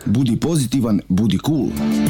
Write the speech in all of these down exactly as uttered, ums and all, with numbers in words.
Budi pozitivan, budi cool.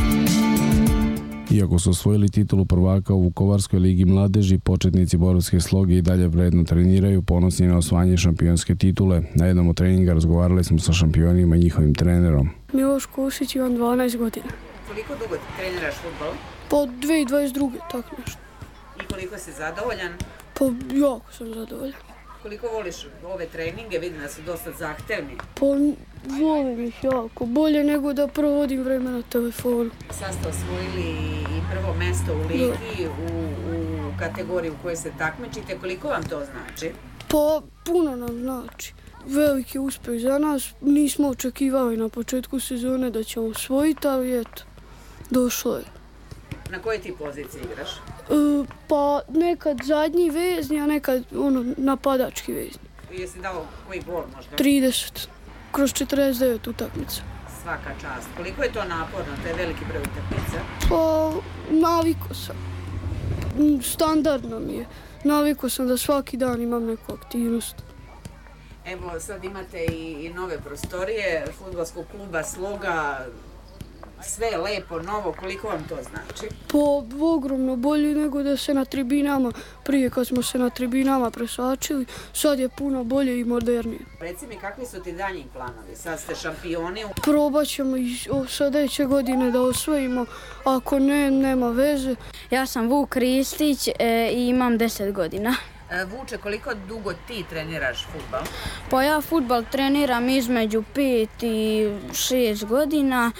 Iako su osvojili titulu prvaka u Vukovarskoj ligi mladeži, početnici borovske sloge i dalje vredno treniraju, ponosni na osvajanje šampionske titule. Na jednom od treninga razgovarali smo sa šampionima i njihovim trenerom. Miloš Kušić, imam dvanaest godina. Koliko dugo ti treniraš fudbal? Po dvije tisuće dvadeset druge, tako nešto. I koliko si zadovoljan? Pa jako sam zadovoljan. Koliko voliš ove treninge? Vidim da su dosta zahtevni. Pa volim ih jako, bolje nego da provodim vreme na telefonu. Sad ste osvojili i prvo mesto u ligi, u, u kategoriji u kojoj se takmičite. Koliko vam to znači? Pa puno nam znači. Veliki uspjeh za nas. Nismo očekivali na početku sezone da ćemo osvojiti, ali eto, došlo je. Na kojoj ti poziciji igraš? E, pa nekad zadnji vezni, a nekad ono, napadački vezni. Jesi dao koji gol možda? trideset. Kroz četrdeset devet utakmica. Svaka čast. Koliko je to naporno, to je veliki broj utakmica? Pa navikao sam. Standardno mi je. Navikao sam da svaki dan imam neku aktivnost. Evo sad imate i, i nove prostorije, fudbalskog kluba Sloga. Sve je lepo, novo, koliko vam to znači? Po ogromno bolje nego da se na tribinama, prije kad smo se na tribinama presačili, sad je puno bolje i modernije. Reci mi, kakvi su ti daljnji planovi? Sad ste šampioni. Probat ćemo i sljedeće godine da osvojimo, ako ne, nema veze. Ja sam Vuk Ristić e, i imam deset godina. Vuče, koliko dugo ti treniraš fudbal? Pa ja fudbal treniram između pet i šest godina,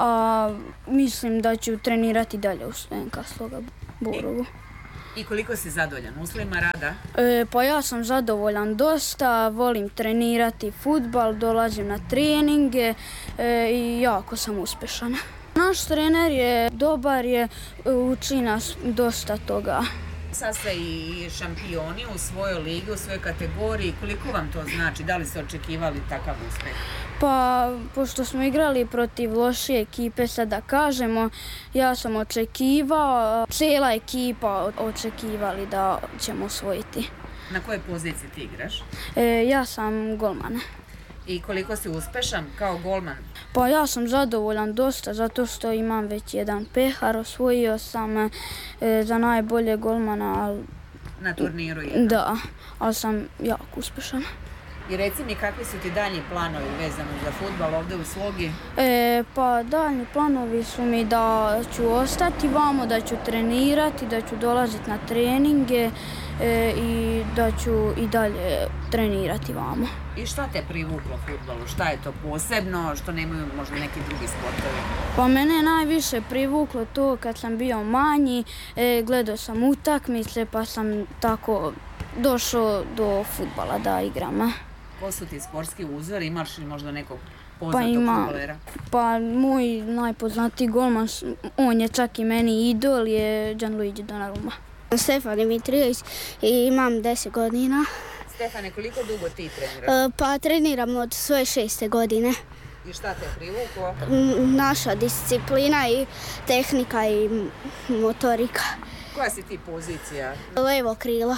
a mislim da ću trenirati dalje u S V N K Sloga Borovu. I, i koliko si zadovoljan uslovima rada? E, pa ja sam zadovoljan dosta, volim trenirati fudbal, dolazim na treninge e, i jako sam uspješan. Naš trener je dobar, je, uči nas dosta toga. Sad ste i šampioni u svojoj ligi, u svojoj kategoriji. Koliko vam to znači? Da li ste očekivali takav uspjeh? Pa, pošto smo igrali protiv lošije ekipe, sad da kažemo, ja sam očekivao, cijela ekipa očekivali da ćemo osvojiti. Na kojoj poziciji ti igraš? E, ja sam golman. I koliko si uspešan kao golman? Pa ja sam zadovoljan dosta, zato što imam već jedan pehar, osvojio sam e, za najbolje golmana. Al, na turniru jedan? Da, ali sam jako uspešan. I reci mi, kakvi su ti daljnji planovi vezani za fudbal ovdje u Slogi? E, pa daljnji planovi su mi da ću ostati vamo, da ću trenirati, da ću dolaziti na treninge e, i da ću i dalje trenirati vamo. I šta te privuklo fudbalu? Šta je to posebno što nemaju možda neki drugi sportovi? Pa mene je najviše privuklo to kad sam bio manji, e, gledao sam utakmice pa sam tako došao do fudbala da igram. Ko su ti sportski uzori? Imaš li možda nekog poznatog pa ima, fudbalera? Pa moj najpoznatiji golman, on je čak i meni idol, je Gianluigi Donnarumma. Stefan Dimitrijević i imam deset godina. Stefane, koliko dugo ti treniraš? Pa treniram od svoje šeste godine. I šta te privuklo? Naša disciplina i tehnika i motorika. Koja si ti pozicija? Levo krilo.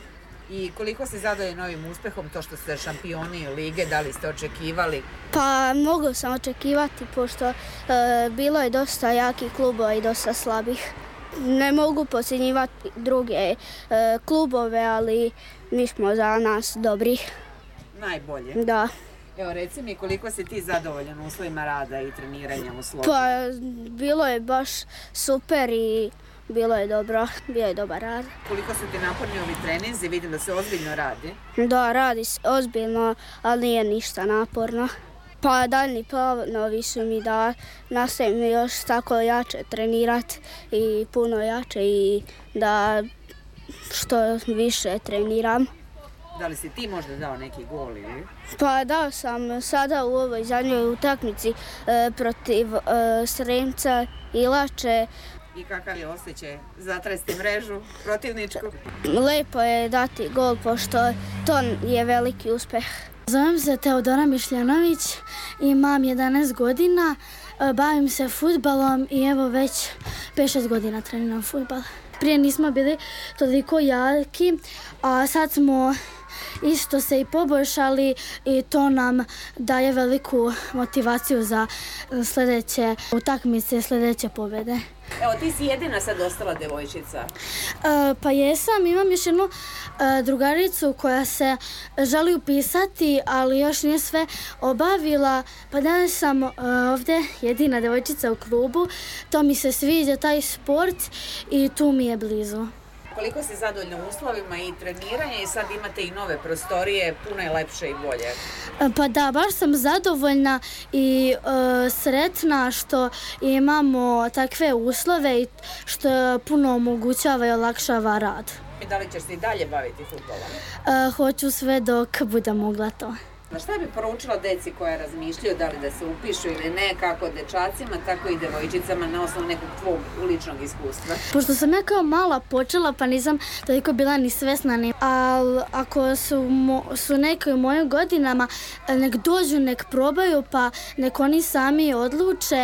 I koliko si zadovoljan ovim uspehom, to što ste šampioni lige, da li ste očekivali? Pa mogu sam očekivati, pošto e, bilo je dosta jakih klubova i dosta slabih. Ne mogu podcjenjivati druge e, klubove, ali mi smo za nas dobri. Najbolje? Da. Evo, reci mi, koliko si ti zadovoljan uslovima rada i treniranja u Slogi? Pa bilo je baš super i bilo je dobro, bio je dobar rad. Koliko su ti naporni ovi treninzi? Vidim da se ozbiljno radi. Da, radi se ozbiljno, ali nije ništa naporno. Pa daljni planovi su mi da nastavim još tako jače trenirati i puno jače i da što više treniram. Da li si ti možda dao neki gol ili? Pa dao sam sada u ovoj zadnjoj utakmici e, protiv e, Sremca i Lače. I kakav je osjećaj zatresti mrežu protivničku? Lepo je dati gol, pošto to je veliki uspeh. Zovem se Teodora Mišljanović, imam jedanaest godina, bavim se fudbalom i evo već pet šest godina treniram fudbal. Prije nismo bili toliko jaki, a sad smo isto se i poboljšali i to nam daje veliku motivaciju za sljedeće utakmice, sljedeće pobjede. Evo, ti si jedina sad ostala devojčica. E, pa jesam, imam još jednu e, drugaricu koja se želi upisati, ali još nije sve obavila, pa danas sam e, ovdje jedina devojčica u klubu. To mi se sviđa, taj sport, i tu mi je blizu. Koliko si zadovoljna uslovima i treniranja i sad imate i nove prostorije, puno je lepše i bolje? Pa da, baš sam zadovoljna i e, sretna što imamo takve uslove i što puno omogućava i olakšava rad. I da li ćeš se i dalje baviti fudbalom? E, hoću sve dok budem mogla to. Na šta bi poručila deci koja razmišljaju da li da se upišu ili ne, kako dečacima, tako i devojčicama na osnovu nekog tvog ličnog iskustva? Pošto sam ja kao mala počela, pa nisam toliko bila ni svesna, ni... ali ako su, mo, su neki u mojim godinama, nek dođu, nek probaju, pa nek oni sami odluče,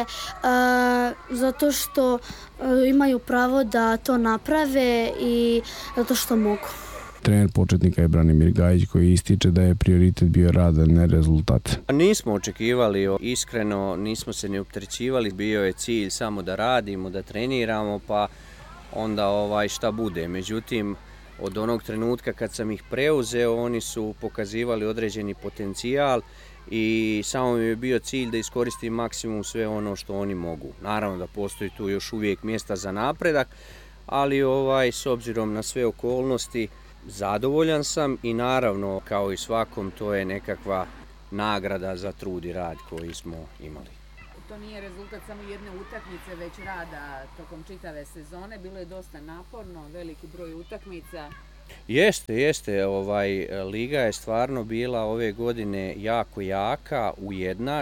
uh, zato što uh, imaju pravo da to naprave i zato što mogu. Trener početnika je Branimir Gajić, koji ističe da je prioritet bio rad, a ne rezultat. Nismo očekivali, iskreno nismo se ni opterećivali, bio je cilj samo da radimo, da treniramo, pa onda ovaj šta bude. Međutim, od onog trenutka kad sam ih preuzeo, oni su pokazivali određeni potencijal i samo mi je bio cilj da iskoristim maksimum sve ono što oni mogu. Naravno da postoji tu još uvijek mjesta za napredak, ali ovaj s obzirom na sve okolnosti, zadovoljan sam i naravno, kao i svakom, to je nekakva nagrada za trud i rad koji smo imali. To nije rezultat samo jedne utakmice, već rada tokom čitave sezone. Bilo je dosta naporno, veliki broj utakmica. Jeste, jeste. Ovaj, liga je stvarno bila ove godine jako jaka, ujednačena.